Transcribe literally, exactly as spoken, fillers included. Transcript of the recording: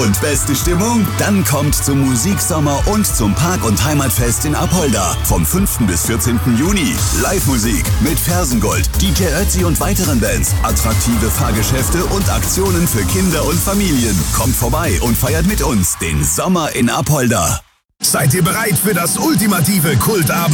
und beste Stimmung? Dann kommt zum Musiksommer und zum Park- und Heimatfest in Apolda vom fünften bis vierzehnten Juni. Live-Musik mit Fersengold, D J Ötzi und weiteren Bands, attraktive Fahrgeschäfte und Aktionen für Kinder und Familien. Kommt vorbei und feiert mit uns den Sommer in Apolda. Seid ihr bereit für das ultimative Kultabend?